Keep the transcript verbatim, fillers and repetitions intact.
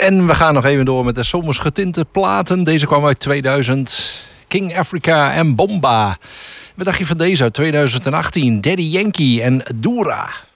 En we gaan nog even door met de zomers getinte platen. Deze kwam uit tweeduizend. King Africa en Bomba. Wat dacht je van deze uit tweeduizend achttien? Daddy Yankee en Dura.